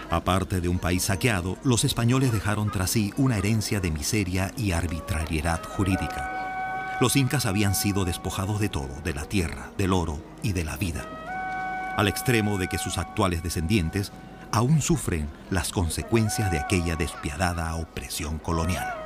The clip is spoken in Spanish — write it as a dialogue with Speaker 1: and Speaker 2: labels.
Speaker 1: Aparte de un país saqueado, los españoles dejaron tras sí una herencia de miseria y arbitrariedad jurídica. Los incas habían sido despojados de todo, de la tierra, del oro y de la vida, al extremo de que sus actuales descendientes aún sufren las consecuencias de aquella despiadada opresión colonial.